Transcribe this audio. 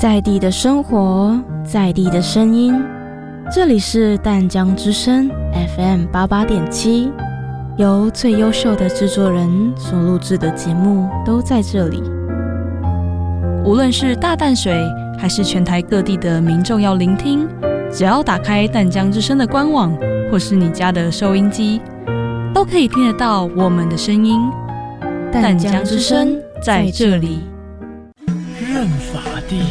在地的生活，在地的声音，这里是淡江之声 FM88.7，由最优秀的制作人所录制的节目都在这里。 无论是大淡水还是全台各地的民众要聆听，只要打开淡江之声的官网或是你家的收音机，都可以听得到我们的声音。淡江之声在这里。 任法